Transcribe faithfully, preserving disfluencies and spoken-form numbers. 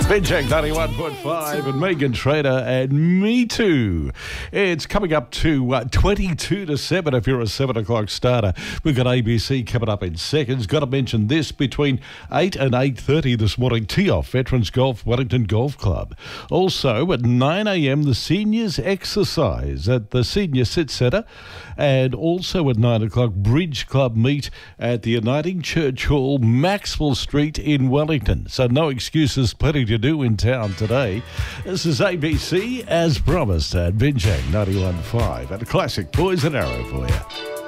Benjack ninety-one point five and Megan Trader and Me Too. It's coming up to uh, twenty-two to seven if you're a seven o'clock starter. We've got A B C coming up in seconds. Got to mention this, between eight and eight thirty this morning, tee-off, Veterans Golf, Wellington Golf Club. Also at nine a.m, the seniors exercise at the Senior Sit Centre. And also at nine o'clock, Bridge Club meet at the Uniting Church Hall, Maxwell Street in Wellington. So no excuses, plenty to do in town today. This is A B C, as promised, at Benjack ninety-one point five, and a classic Poison Arrow for you.